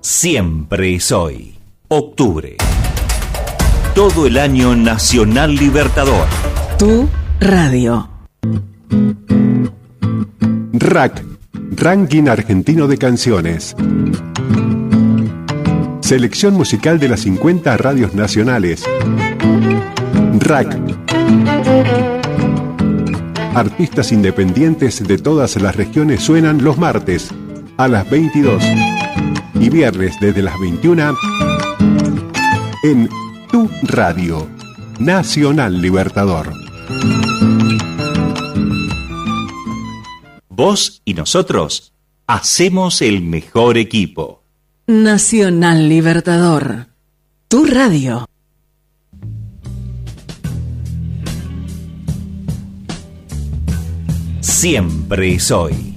Siempre es hoy. Octubre. Todo el año Nacional Libertador. Tu radio. RAC, Ranking Argentino de Canciones. Selección musical de las 50 radios nacionales. RAC. Artistas independientes de todas las regiones suenan los martes a las 22 y viernes desde las 21 en Tu Radio, Nacional Libertador. Vos y nosotros hacemos el mejor equipo. Nacional Libertador, Tu radio. Siempre es hoy.